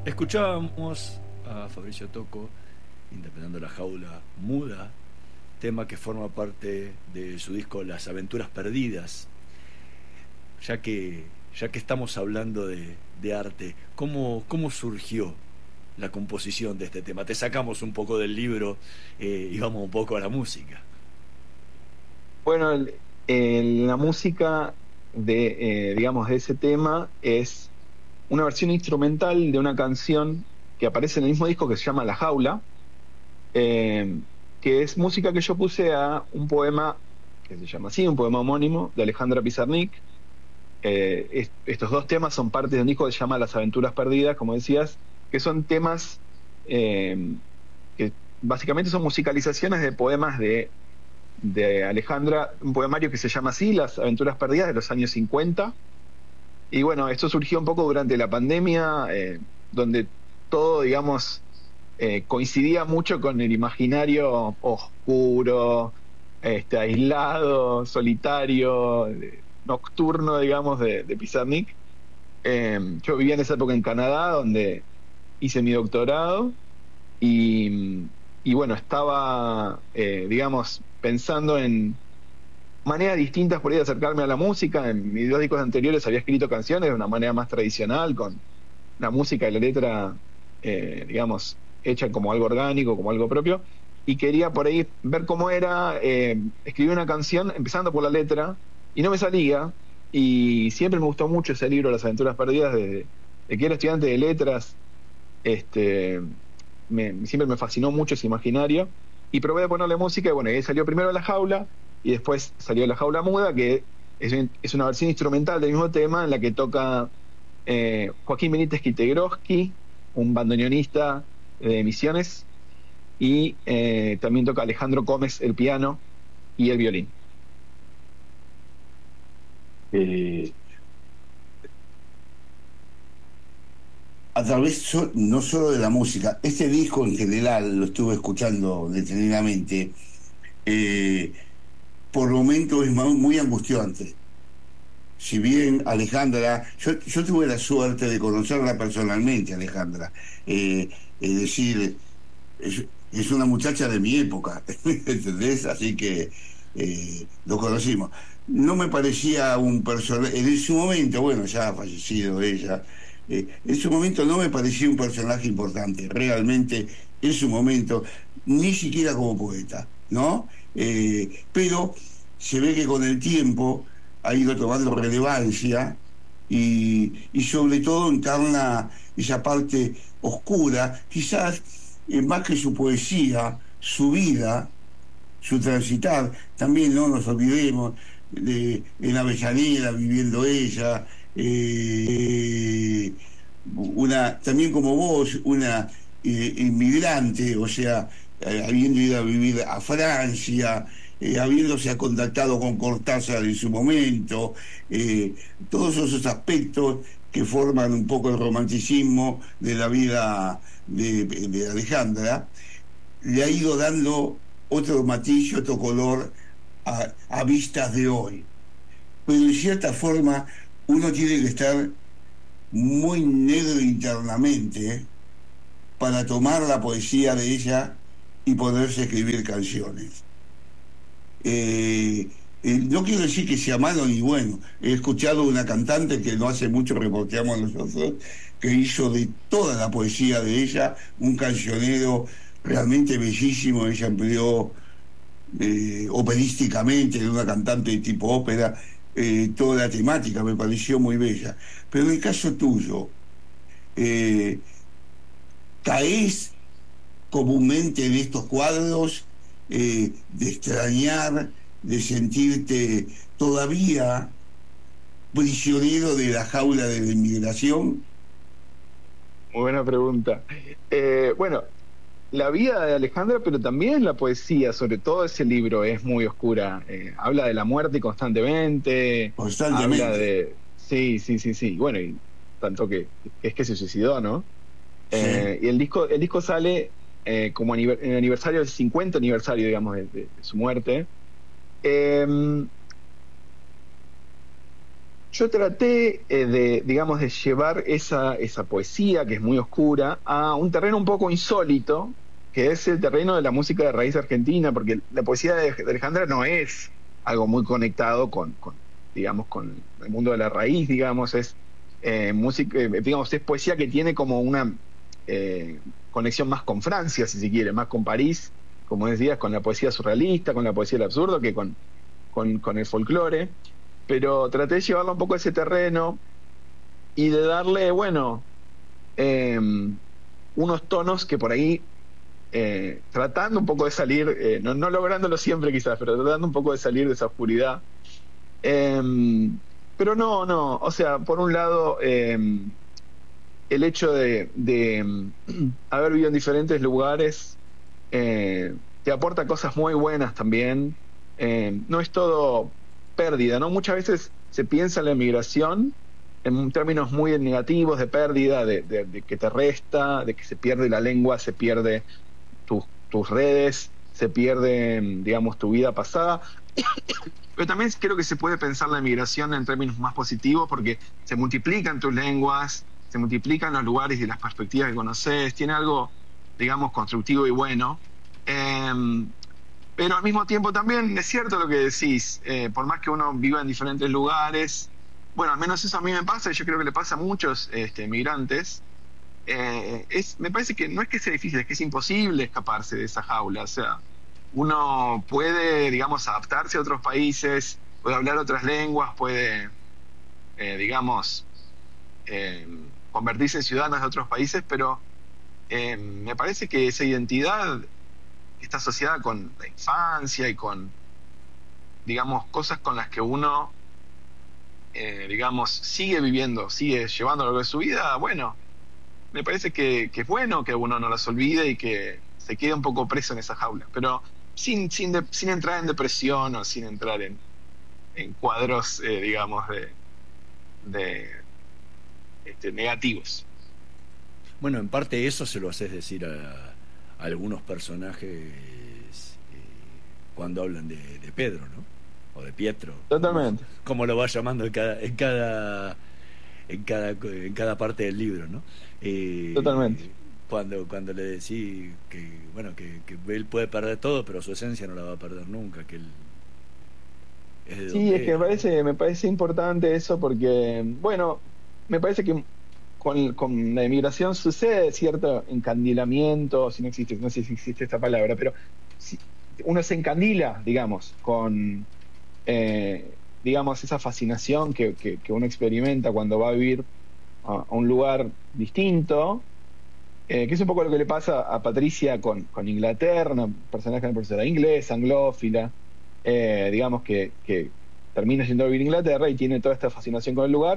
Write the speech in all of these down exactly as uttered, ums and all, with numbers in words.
Escuchábamos a Fabricio Tocco interpretando La Jaula Muda, tema que forma parte de su disco Las Aventuras Perdidas. Ya que, ya que estamos hablando de, de arte, ¿cómo, ¿cómo surgió la composición de este tema? Te sacamos un poco del libro eh, y vamos un poco a la música. Bueno, el- el- la música de, eh, digamos, de ese tema es una versión instrumental de una canción que aparece en el mismo disco que se llama La Jaula, eh, que es música que yo puse a un poema que se llama así, un poema homónimo de Alejandra Pizarnik. Eh, es- estos dos temas son parte de un disco que se llama Las Aventuras Perdidas, como decías, que son temas eh, que básicamente son musicalizaciones de poemas de de Alejandra, un poemario que se llama así, Las Aventuras Perdidas de los años cincuenta. Y bueno, esto surgió un poco durante la pandemia, eh, donde todo, digamos, eh, coincidía mucho con el imaginario oscuro, este, aislado, solitario, eh, nocturno, digamos, de, de Pizarnik. Eh, yo vivía en esa época en Canadá, donde hice mi doctorado y, y bueno, estaba, eh, digamos, pensando en maneras distintas por ahí de acercarme a la música. En mis dos discos anteriores había escrito canciones de una manera más tradicional, con la música y la letra, eh, digamos, hecha como algo orgánico, como algo propio. Y quería por ahí ver cómo era eh, escribir una canción empezando por la letra, y no me salía. Y siempre me gustó mucho ese libro, Las Aventuras Perdidas, desde de que era estudiante de letras. Este, me- siempre me fascinó mucho ese imaginario y probé de ponerle música y bueno, y ahí salió primero La Jaula y después salió La Jaula Muda, que es, un- es una versión instrumental del mismo tema en la que toca eh, Joaquín Benítez Quitegroski, un bandoneonista de Misiones, y eh, también toca Alejandro Gómez el piano y el violín. Eh, a través so- no solo de la música, este disco en general lo estuve escuchando detenidamente, eh, por momentos es ma- muy angustiante. Si bien Alejandra, yo, yo tuve la suerte de conocerla personalmente, Alejandra, eh, es decir, es, es una muchacha de mi época, ¿entendés? Así que eh, lo conocimos. No me parecía un personaje, en su momento, bueno, ya ha fallecido ella, eh, en su momento no me parecía un personaje importante, realmente en su momento, ni siquiera como poeta, ¿no? Eh, pero se ve que con el tiempo ha ido tomando relevancia y, y sobre todo encarna esa parte oscura, quizás eh, más que su poesía, su vida, su transitar, también no nos olvidemos de en Avellaneda viviendo ella, eh, una, también como vos, una eh, inmigrante, o sea, eh, habiendo ido a vivir a Francia, eh, habiéndose contactado con Cortázar en su momento, eh, todos esos aspectos que forman un poco el romanticismo de la vida de, de Alejandra, le ha ido dando otro matiz y otro color a, a vistas de hoy. Pero de cierta forma uno tiene que estar muy negro internamente para tomar la poesía de ella y poderse escribir canciones. Eh, eh, no quiero decir que sea malo ni bueno. He escuchado una cantante que no hace mucho reporteamos nosotros, que hizo de toda la poesía de ella un cancionero realmente bellísimo. Ella empleó eh, operísticamente de una cantante de tipo ópera, eh, toda la temática me pareció muy bella. Pero en el caso tuyo, eh, ¿caes comúnmente en estos cuadros eh, de extrañar, de sentirte todavía prisionero de la jaula de la inmigración? Muy buena pregunta. Eh, bueno, la vida de Alejandra, pero también la poesía, sobre todo ese libro, es muy oscura. Eh, habla de la muerte constantemente, habla Constantemente. de... Sí, sí, sí, sí. Bueno, y tanto que, que es que se suicidó, ¿no? Sí. Eh, y el disco, el disco sale eh, como aniver- en el aniversario, el cincuenta aniversario, digamos, de, de- de su muerte. Eh, Yo traté eh, de, digamos, de llevar esa, esa poesía, que es muy oscura, a un terreno un poco insólito, que es el terreno de la música de raíz argentina, porque la poesía de, de Alejandra no es algo muy conectado con, con, digamos, con el mundo de la raíz, digamos, es eh, música, eh, digamos, es poesía que tiene como una eh, conexión más con Francia, si se quiere, más con París, como decías, con la poesía surrealista, con la poesía del absurdo, que con, con, con el folclore, pero traté de llevarlo un poco a ese terreno y de darle, bueno, eh, unos tonos que por ahí, eh, tratando un poco de salir, eh, no, no lográndolo siempre quizás, pero tratando un poco de salir de esa oscuridad. Eh, pero no, no, o sea, por un lado, eh, el hecho de, de haber vivido en diferentes lugares eh, te aporta cosas muy buenas también. Eh, no es todo pérdida, ¿no? Muchas veces se piensa en la emigración en términos muy negativos de pérdida, de, de, de que te resta, de que se pierde la lengua, se pierde tus, tus redes, se pierde, digamos, tu vida pasada. Pero también creo que se puede pensar la emigración en términos más positivos porque se multiplican tus lenguas, se multiplican los lugares y las perspectivas que conoces, tiene algo, digamos, constructivo y bueno. Eh, pero al mismo tiempo también es cierto lo que decís, eh, por más que uno viva en diferentes lugares, bueno, al menos eso a mí me pasa y yo creo que le pasa a muchos este, migrantes, eh, es, me parece que no es que sea difícil, es que es imposible escaparse de esa jaula, o sea, uno puede, digamos, adaptarse a otros países, puede hablar otras lenguas, puede, eh, digamos, eh, convertirse en ciudadanos de otros países, pero eh, me parece que esa identidad está asociada con la infancia y con, digamos, cosas con las que uno, eh, digamos, sigue viviendo, sigue llevando a lo largo de su vida. Bueno, me parece que, que es bueno que uno no las olvide y que se quede un poco preso en esa jaula, pero sin, sin, de, sin entrar en depresión o sin entrar en, en cuadros, eh, digamos, de, de este, negativos. Bueno, en parte eso se lo haces decir a, a algunos personajes eh, cuando hablan de, de Pedro, ¿no? O de Pietro, como, Totalmente. como lo va llamando en cada, en cada en cada en cada parte del libro, ¿no? Totalmente. Eh, cuando cuando le decís que bueno que, que él puede perder todo, pero su esencia no la va a perder nunca, que él es de Sí, es donde que me era, ¿no? parece, me parece importante eso porque, bueno, me parece que con, con la inmigración sucede cierto encandilamiento, si no existe, no sé si existe esta palabra, pero si uno se encandila, digamos, con, eh, digamos, esa fascinación que, que, que uno experimenta cuando va a vivir a, a un lugar distinto, eh, que es un poco lo que le pasa a Patricia con, con Inglaterra, una personaje, una profesora inglesa, anglófila, eh, digamos que, que termina yendo a vivir a Inglaterra y tiene toda esta fascinación con el lugar.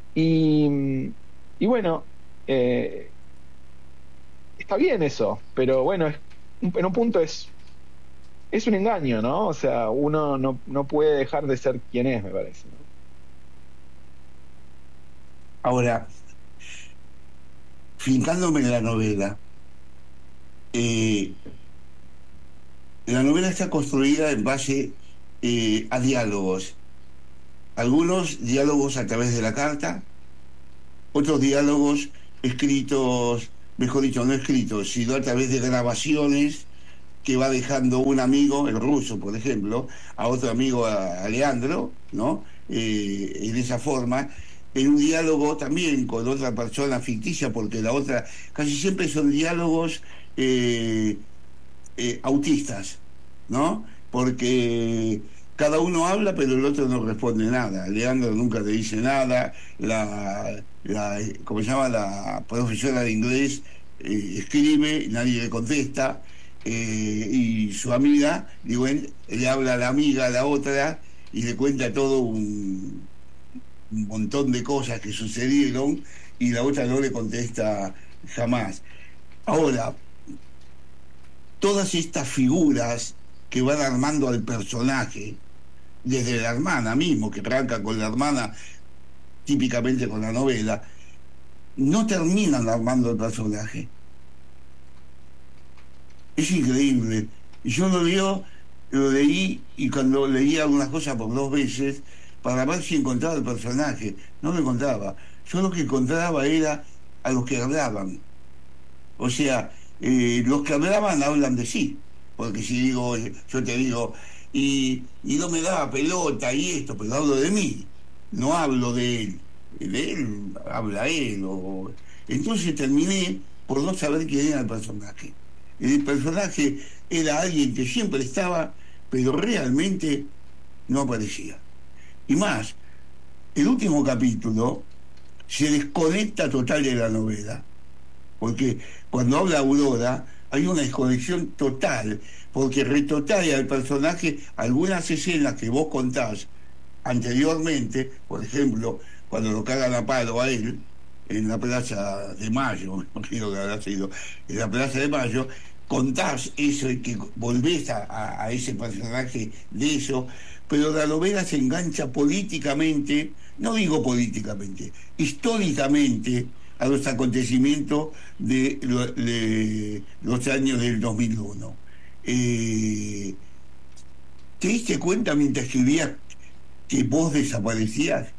Y, y bueno, eh, está bien eso, pero bueno, es, en un punto es, es un engaño, ¿no? O sea, uno no, no puede dejar de ser quien es, me parece, ¿no? Ahora, fincándome en la novela, eh, la novela está construida en base eh, a diálogos. Algunos diálogos a través de la carta, otros diálogos escritos, mejor dicho, no escritos, sino a través de grabaciones que va dejando un amigo, el ruso, por ejemplo, a otro amigo, a, a Leandro, ¿no? Eh, en esa forma, en un diálogo también con otra persona ficticia, porque la otra, casi siempre son diálogos eh, eh, autistas, ¿no? Porque cada uno habla, pero el otro no responde nada. Leandro nunca te dice nada, la, la ¿cómo se llama? La profesora de inglés eh, escribe, nadie le contesta, eh, y su amiga, digo, él, le habla a la amiga, a la otra, y le cuenta todo un, un montón de cosas que sucedieron, y la otra no le contesta jamás. Ahora, todas estas figuras que van armando al personaje, desde la hermana mismo, que arranca con la hermana, típicamente con la novela, no terminan armando el personaje. Es increíble. Y yo lo leo, lo leí, y cuando leí algunas cosas por dos veces, para ver si encontraba el personaje. No lo encontraba. Yo lo que encontraba era a los que hablaban. O sea, eh, los que hablaban hablan de sí. Porque si digo, yo te digo, y, y no me daba pelota y esto, pero hablo de mí. No hablo de él. De él habla él. O... Entonces terminé por no saber quién era el personaje. El personaje era alguien que siempre estaba, pero realmente no aparecía. Y más, el último capítulo se desconecta total de la novela, porque cuando habla Aurora hay una desconexión total, porque retrotrae al personaje algunas escenas que vos contás anteriormente, por ejemplo, cuando lo cagan a palo a él, en la Plaza de Mayo, me imagino que habrá sido, en la Plaza de Mayo, contás eso y que volvés a, a, a ese personaje de eso, pero la novela se engancha políticamente, no digo políticamente, históricamente a los acontecimientos de, lo, de los años del dos mil uno. Eh, ¿Te diste cuenta mientras escribías que vos desaparecías?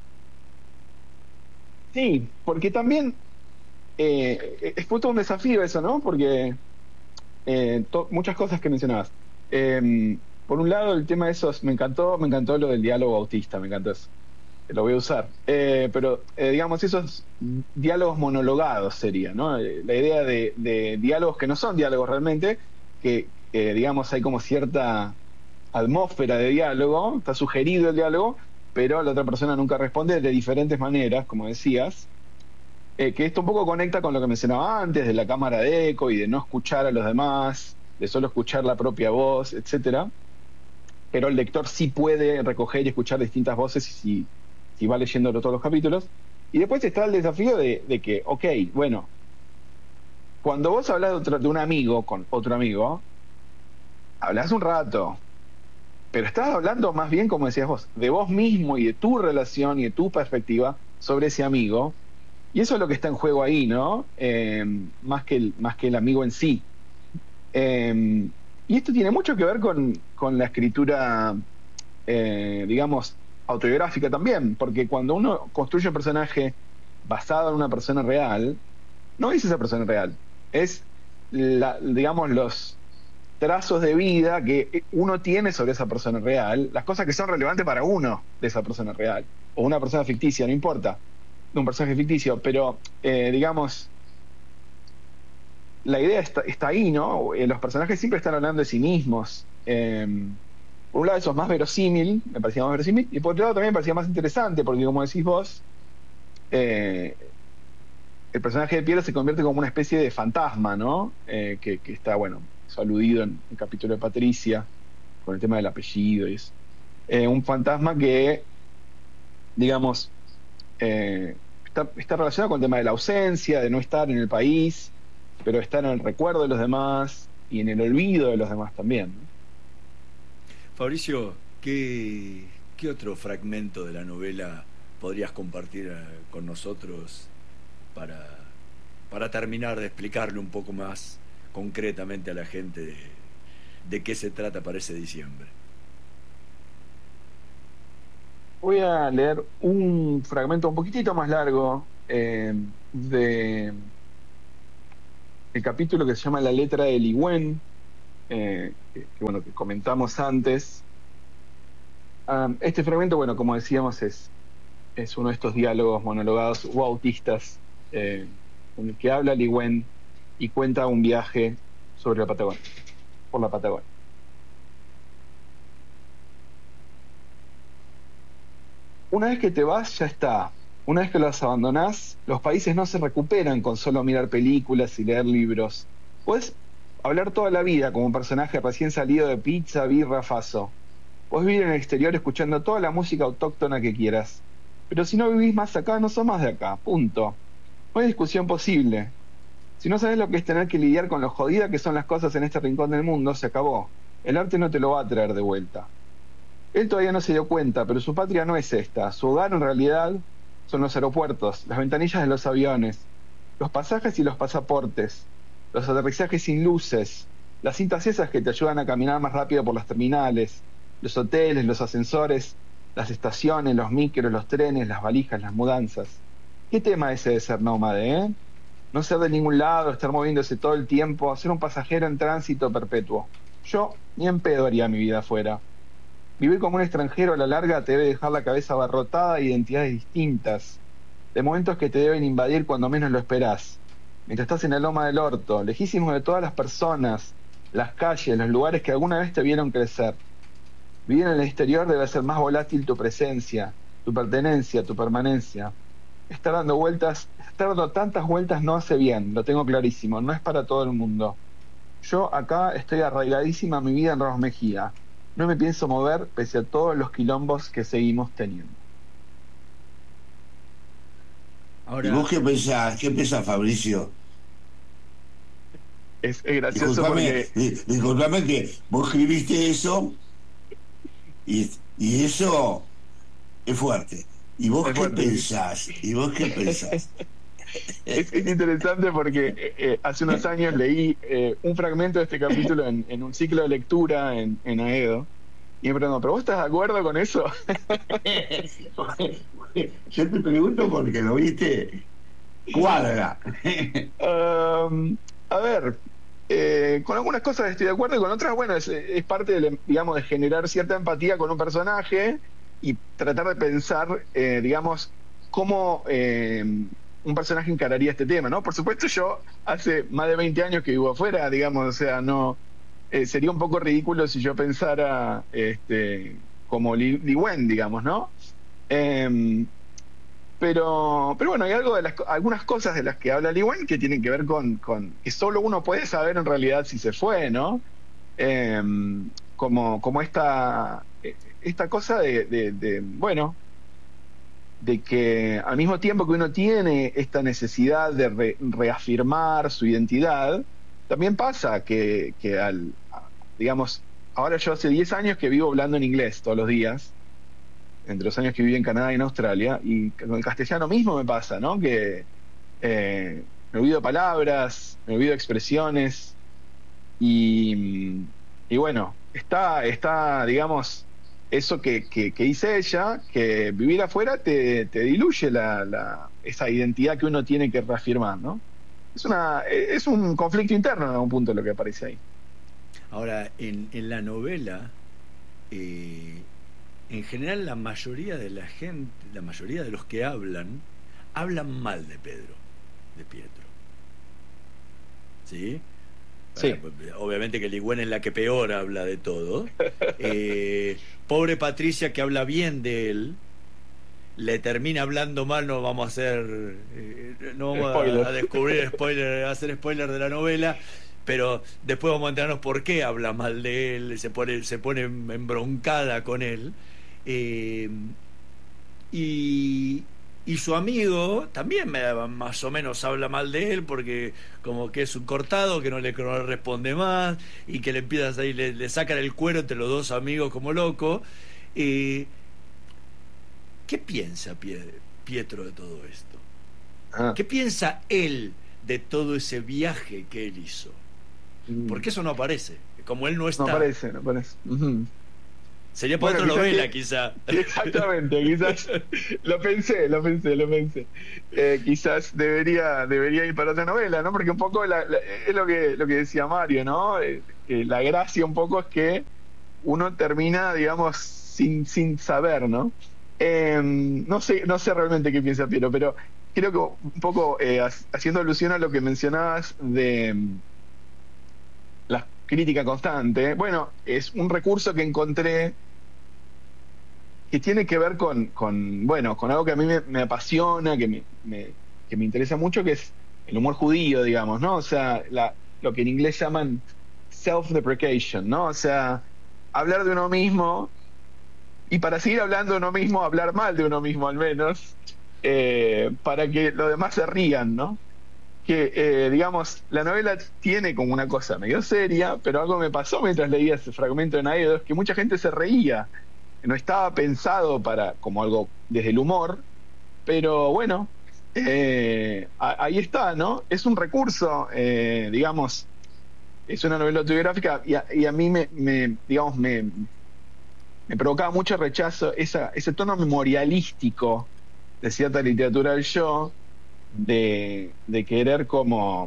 Sí, porque también eh, es justo un desafío eso, ¿no? Porque eh, to- muchas cosas que mencionabas. Eh, por un lado, el tema de esos, me encantó, me encantó lo del diálogo autista, me encantó eso. Lo voy a usar. Eh, pero, eh, digamos, esos diálogos monologados sería, ¿no? Eh, La idea de, de diálogos que no son diálogos realmente, que, eh, digamos, hay como cierta atmósfera de diálogo, está sugerido el diálogo, pero la otra persona nunca responde de diferentes maneras, como decías, eh, que esto un poco conecta con lo que mencionaba antes, de la cámara de eco y de no escuchar a los demás, de solo escuchar la propia voz, etcétera. Pero el lector sí puede recoger y escuchar distintas voces si, si va leyendo todos los capítulos. Y después está el desafío de, de que, ok, bueno, cuando vos hablas de, otro, de un amigo con otro amigo, hablas un rato, pero estás hablando más bien, como decías vos, de vos mismo y de tu relación y de tu perspectiva sobre ese amigo. Y eso es lo que está en juego ahí, ¿no? Eh, más que el, más que el amigo en sí. Eh, y esto tiene mucho que ver con, con la escritura, eh, digamos, autobiográfica también, porque cuando uno construye un personaje basado en una persona real, no es esa persona real, es, la, digamos, los trazos de vida que uno tiene sobre esa persona real, las cosas que son relevantes para uno de esa persona real, o una persona ficticia, no importa, de un personaje ficticio, pero, eh, digamos, la idea está, está ahí, ¿no? Eh, los personajes siempre están hablando de sí mismos. Eh, por un lado eso es más verosímil, me parecía más verosímil, y por otro lado también me parecía más interesante, porque como decís vos, eh, el personaje de Piero se convierte como una especie de fantasma, ¿no? Eh, que, que está, bueno, eso aludido en el capítulo de Patricia, con el tema del apellido y eso. Eh, un fantasma que, digamos, eh, está, está relacionado con el tema de la ausencia, de no estar en el país, pero estar en el recuerdo de los demás y en el olvido de los demás también, ¿no? Fabricio, ¿qué, qué otro fragmento de la novela podrías compartir eh, con nosotros para, para terminar de explicarle un poco más concretamente a la gente de, de qué se trata para ese diciembre? Voy a leer un fragmento un poquitito más largo eh, de el capítulo que se llama La letra de Ligüen, eh, que, que, bueno, que comentamos antes. Um, este fragmento, bueno, como decíamos, es, es uno de estos diálogos monologados o autistas, eh, en el que habla Ligüen y cuenta un viaje sobre la Patagonia, por la Patagonia. Una vez que te vas, ya está. Una vez que los abandonás, los países no se recuperan con solo mirar películas y leer libros. Puedes hablar toda la vida como un personaje recién salido de Pizza, Birra, Faso. Puedes vivir en el exterior escuchando toda la música autóctona que quieras. Pero si no vivís más acá, no sos más de acá. Punto. No hay discusión posible. Si no sabes lo que es tener que lidiar con lo jodida que son las cosas en este rincón del mundo, se acabó. El arte no te lo va a traer de vuelta. Él todavía no se dio cuenta, pero su patria no es esta. Su hogar en realidad son los aeropuertos, las ventanillas de los aviones, los pasajes y los pasaportes, los aterrizajes sin luces, las cintas esas que te ayudan a caminar más rápido por las terminales, los hoteles, los ascensores las estaciones, los micros, los trenes, las valijas, las mudanzas. ¿Qué tema ese de ser nómade, eh? No ser de ningún lado, estar moviéndose todo el tiempo, ser un pasajero en tránsito perpetuo. Yo ni en pedo haría mi vida afuera. Vivir como un extranjero a la larga te debe dejar la cabeza abarrotada de identidades distintas, de momentos que te deben invadir cuando menos lo esperás. Mientras estás en la loma del orto, lejísimo de todas las personas, las calles, los lugares que alguna vez te vieron crecer. Vivir en el exterior debe ser más volátil tu presencia, tu pertenencia, tu permanencia. Estar dando vueltas, estar dando tantas vueltas no hace bien, lo tengo clarísimo, no es para todo el mundo. Yo acá estoy arraigadísima a mi vida en Ramos Mejía. No me pienso mover pese a todos los quilombos que seguimos teniendo. Ahora, ¿y vos qué pensás, qué pensás, Fabricio? Es, es gracioso disculpame, porque... Disculpame que vos escribiste eso y, y eso es fuerte. ¿Y vos es qué fuerte. pensás? ¿Y vos qué pensás? Es, es interesante porque eh, eh, hace unos años leí eh, un fragmento de este capítulo en, en un ciclo de lectura en, en Aedo y me pregunto, ¿pero vos estás de acuerdo con eso? Yo te pregunto porque lo viste cuadra. um, a ver, eh, con algunas cosas estoy de acuerdo y con otras, bueno, es, es parte de, digamos, de generar cierta empatía con un personaje y tratar de pensar, eh, digamos, cómo... Eh, un personaje encararía este tema, ¿no? Por supuesto, yo hace más de veinte años que vivo afuera, digamos, o sea, no eh, sería un poco ridículo si yo pensara este, como Li, Li Wen, digamos, ¿no? Eh, pero, pero bueno, hay algo de las, algunas cosas de las que habla Li Wen que tienen que ver con, con que solo uno puede saber en realidad si se fue, ¿no? Eh, como, como esta, esta cosa de, de, de bueno, de que al mismo tiempo que uno tiene esta necesidad de re, reafirmar su identidad, también pasa que, que al, digamos, ahora yo hace diez años que vivo hablando en inglés todos los días, entre los años que viví en Canadá y en Australia, y con el castellano mismo me pasa, ¿no? Que eh, me olvido palabras, me olvido expresiones, y, y bueno, está, está, digamos... eso que, que, que dice ella, que vivir afuera te, te diluye la, la, esa identidad que uno tiene que reafirmar, ¿no? Es, una, es un conflicto interno en algún punto lo que aparece ahí. Ahora, en, en la novela, eh, en general la mayoría de la gente, la mayoría de los que hablan, hablan mal de Pedro, de Pietro. ¿Sí? Sí. Bueno, obviamente que Li Wen es la que peor habla de todo. Eh, pobre Patricia, que habla bien de él, le termina hablando mal. No vamos a hacer, eh, no vamos spoiler. a descubrir spoiler, a hacer spoiler de la novela, pero después vamos a enterarnos por qué habla mal de él, se pone, se pone embroncada con él. Eh, y Y su amigo también me, más o menos habla mal de él porque como que es un cortado, que no le, no le responde más y que le empiezas ahí, le, le sacan el cuero entre los dos amigos como loco. Eh, ¿Qué piensa Pietro de todo esto? Ah. ¿Qué piensa él de todo ese viaje que él hizo? Porque eso no aparece, como él no está. No aparece, no aparece. Uh-huh. Sería para bueno, otra novela, que, quizá. Exactamente, quizás. Lo pensé, lo pensé, lo pensé. Eh, quizás debería, debería ir para otra novela, ¿no? Porque un poco la, la, es lo que, lo que decía Mario, ¿no? Eh, eh, la gracia un poco es que uno termina, digamos, sin, sin saber, ¿no? Eh, no sé, no sé realmente qué piensa Piero, pero creo que un poco eh, haciendo alusión a lo que mencionabas de las crítica constante, bueno, es un recurso que encontré que tiene que ver con, con bueno, con algo que a mí me, me apasiona, que me, me, que me interesa mucho, que es el humor judío, digamos, ¿no? O sea, la, lo que en inglés llaman self-deprecation, ¿no? O sea, hablar de uno mismo y para seguir hablando de uno mismo, hablar mal de uno mismo al menos, eh, para que los demás se rían, ¿no? Que, eh, digamos, la novela tiene como una cosa medio seria, pero algo me pasó mientras leía ese fragmento de Aedo, es que mucha gente se reía. No estaba pensado para como algo desde el humor, pero bueno, eh, ahí está, ¿no? Es un recurso, eh, digamos, es una novela autobiográfica y a, y a mí me, me digamos, me, me provocaba mucho rechazo esa, ese tono memorialístico de cierta literatura del yo, de, de querer como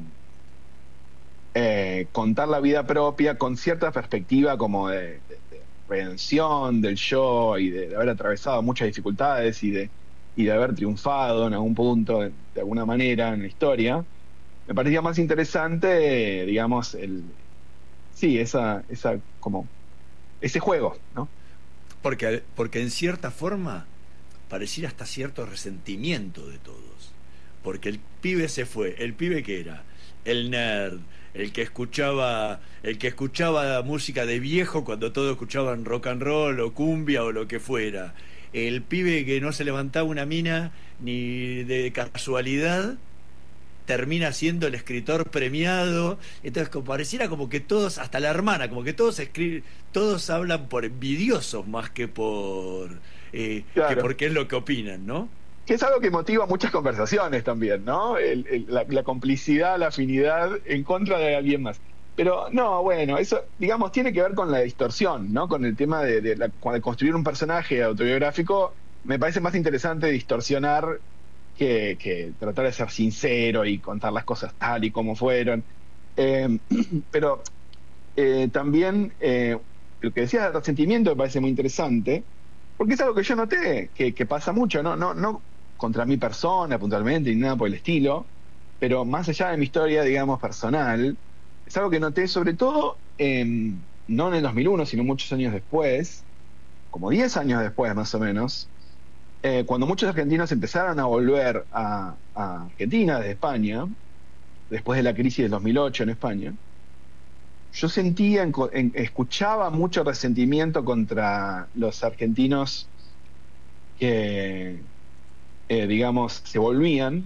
eh, contar la vida propia con cierta perspectiva como de, de, de redención del yo y de, de haber atravesado muchas dificultades y de, y de haber triunfado en algún punto, de, de alguna manera, en la historia. Me parecía más interesante, eh, digamos, el sí, esa, esa como ese juego, ¿no? Porque, porque en cierta forma pareciera hasta cierto resentimiento de todos. Porque el pibe se fue, el pibe que era el nerd, el que escuchaba, el que escuchaba música de viejo cuando todos escuchaban rock and roll o cumbia o lo que fuera, el pibe que no se levantaba una mina ni de casualidad, termina siendo el escritor premiado. Entonces como pareciera como que todos, hasta la hermana, como que todos escriben, todos hablan por envidiosos más que por eh, Claro. que porque es lo que opinan, ¿no? Que es algo que motiva muchas conversaciones también, ¿no? El, el, la, la complicidad, la afinidad en contra de alguien más. Pero no, bueno, eso, digamos, tiene que ver con la distorsión, ¿no? Con el tema de, de, la, de construir un personaje autobiográfico. Me parece más interesante distorsionar que, que tratar de ser sincero y contar las cosas tal y como fueron. Eh, pero eh, también eh, lo que decías del resentimiento me parece muy interesante, porque es algo que yo noté, que, que pasa mucho, ¿no? No, no contra mi persona puntualmente ni nada por el estilo, pero más allá de mi historia, digamos, personal, es algo que noté sobre todo, eh, no en el dos mil uno, sino muchos años después, como diez años después más o menos, eh, cuando muchos argentinos empezaron a volver a, a Argentina desde España, después de la crisis del dos mil ocho en España, yo sentía, en, en, escuchaba mucho resentimiento contra los argentinos que, eh, digamos, se volvían,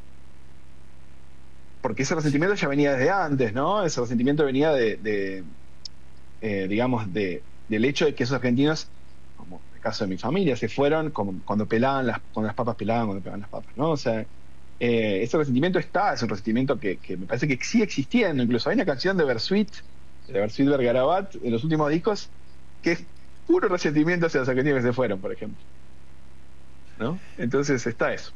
porque ese resentimiento ya venía desde antes, ¿no? Ese resentimiento venía de, de eh, digamos, de, del hecho de que esos argentinos, como en el caso de mi familia, se fueron como cuando pelaban las, cuando las papas pelaban, cuando pelaban las papas, ¿no? O sea, eh, ese resentimiento está, es un resentimiento que, que me parece que sigue existiendo. Incluso hay una canción de Bersuit, de Bersuit Vergarabat, en los últimos discos, que es puro resentimiento hacia los argentinos que se fueron, por ejemplo, ¿no? Entonces está eso.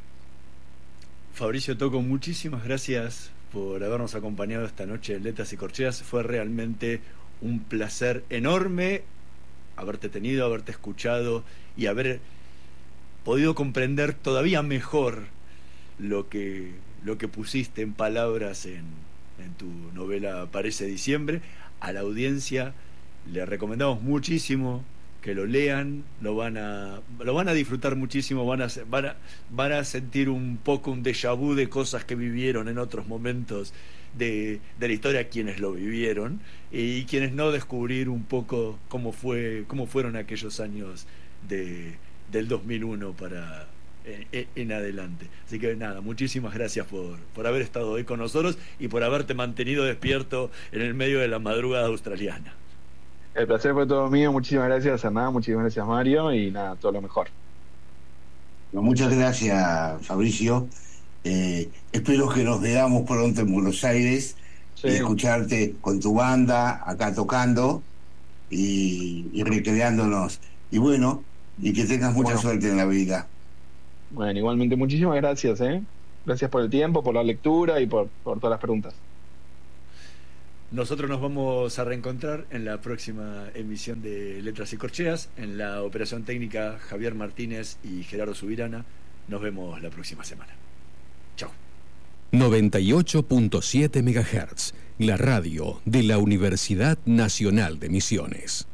Fabricio Tocco, muchísimas gracias por habernos acompañado esta noche en Letras y Corcheas. Fue realmente un placer enorme haberte tenido, haberte escuchado y haber podido comprender todavía mejor lo que, lo que pusiste en palabras en, en tu novela Parece Diciembre. A la audiencia le recomendamos muchísimo que lo lean, lo van a, lo van a disfrutar muchísimo, van a, van a, van a sentir un poco un déjà vu de cosas que vivieron en otros momentos de, de la historia, quienes lo vivieron, y quienes no, descubrir un poco cómo fue, cómo fueron aquellos años de, del dos mil uno para en, en adelante. Así que nada, muchísimas gracias por, por haber estado hoy con nosotros y por haberte mantenido despierto en el medio de la madrugada australiana. El placer fue todo mío, muchísimas gracias Hernán, muchísimas gracias Mario, y nada, todo lo mejor. Bueno, muchas gracias, Fabricio. Eh, espero que nos veamos pronto en Buenos Aires, sí, y escucharte con tu banda acá tocando y, y recreándonos. Y bueno, y que tengas mucha bueno. suerte en la vida. Bueno, igualmente, muchísimas gracias, ¿eh? Gracias por el tiempo, por la lectura y por, por todas las preguntas. Nosotros nos vamos a reencontrar en la próxima emisión de Letras y Corcheas. En la operación técnica, Javier Martínez y Gerardo Subirana. Nos vemos la próxima semana. Chao. noventa y ocho punto siete megahertz, la radio de la Universidad Nacional de Misiones.